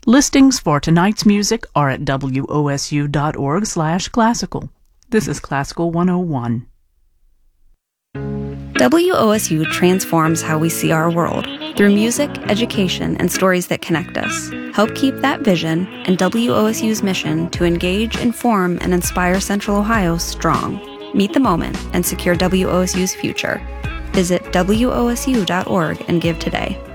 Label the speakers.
Speaker 1: Listings for tonight's music are at wosu.org/classical. This is Classical 101.
Speaker 2: WOSU transforms how we see our world through music, education, and stories that connect us. Help keep that vision and WOSU's mission to engage, inform, and inspire Central Ohio strong. Meet the moment and secure WOSU's future. Visit WOSU.org and give today.